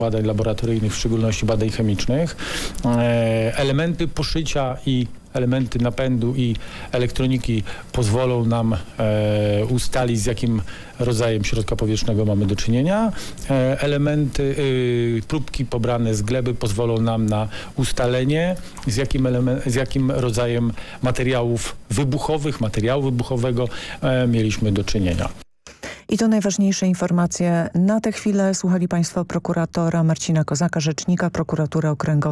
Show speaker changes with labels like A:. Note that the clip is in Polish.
A: badań laboratoryjnych, w szczególności badań chemicznych. Elementy poszycia i elementy napędu i elektroniki pozwolą nam ustalić, z jakim rodzajem środka powietrznego mamy do czynienia. Próbki pobrane z gleby pozwolą nam na ustalenie, z jakim rodzajem materiału wybuchowego mieliśmy do czynienia.
B: I to najważniejsze informacje na tę chwilę. Słuchali Państwo prokuratora Marcina Kozaka, rzecznika Prokuratury Okręgowej